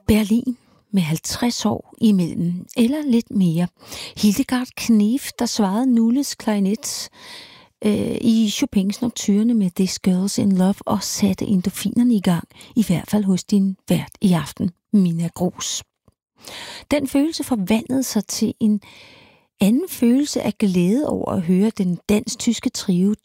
Berlin med 50 år imellem, eller lidt mere. Hildegard Knef, der svarede Nulles klarinet i Chopins nocturne med This Girl's in Love og satte endorfinerne i gang, i hvert fald hos din vært i aften, Mina Gros. Den følelse forvandlede sig til en anden følelse af glæde over at høre den dansk-tyske trio